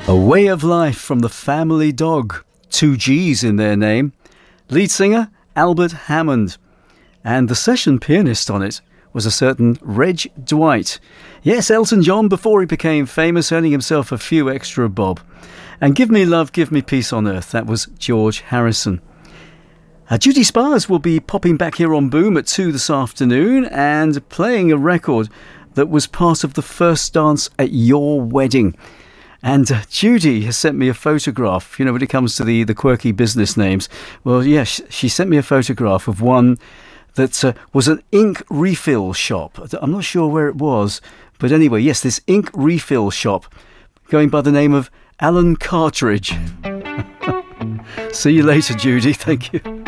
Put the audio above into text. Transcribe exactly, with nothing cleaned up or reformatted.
A Way of Life from the Family Dog, two G's in their name. Lead singer, Albert Hammond. And the session pianist on it was a certain Reg Dwight. Yes, Elton John before he became famous, earning himself a few extra bob. And Give Me Love, Give Me Peace on Earth, that was George Harrison. Uh, Judy Spires will be popping back here on Boom at two this afternoon and playing a record that was part of the first dance at your wedding. And uh, Judy has sent me a photograph, you know, when it comes to the, the quirky business names. Well, yes, yeah, she sent me a photograph of one that uh, was an ink refill shop. I'm not sure where it was, but anyway, yes, this ink refill shop going by the name of Alan Cartridge. See you later, Judy. Thank you.